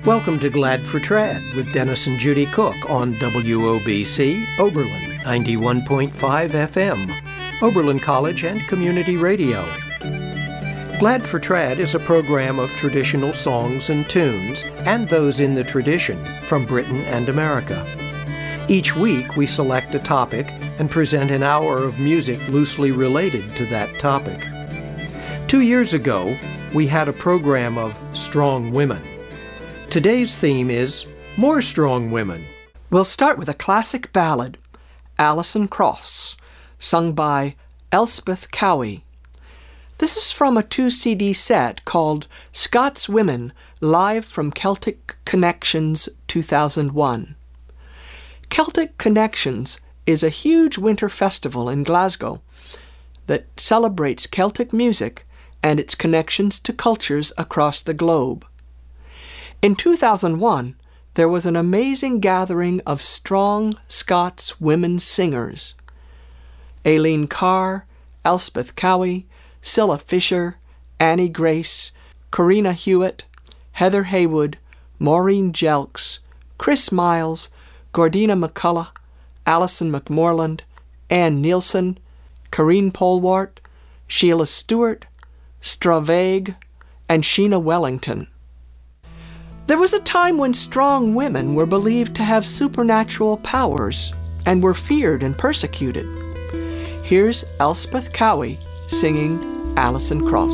Welcome to Glad for Trad with Dennis and Judy Cook on WOBC, Oberlin 91.5 FM, Oberlin College and Community Radio. Glad for Trad is a program of traditional songs and tunes, and those in the tradition, from Britain and America. Each week we select a topic and present an hour of music loosely related to that topic. 2 years ago, we had a program of Strong Women. Today's theme is More Strong Women. We'll start with a classic ballad, Alison Krauss, sung by Elspeth Cowie. This is from a 2-CD set called Scots Women Live from Celtic Connections 2001. Celtic Connections is a huge winter festival in Glasgow that celebrates Celtic music and its connections to cultures across the globe. In 2001, there was an amazing gathering of strong Scots women singers. Aileen Carr, Elspeth Cowie, Cilla Fisher, Annie Grace, Corina Hewitt, Heather Haywood, Maureen Jelks, Chris Miles, Gordina McCullough, Alison McMorland, Ann Nielsen, Karine Polwart, Sheila Stewart, Straveg, and Sheena Wellington. There was a time when strong women were believed to have supernatural powers and were feared and persecuted. Here's Elspeth Cowie singing Alison Krauss.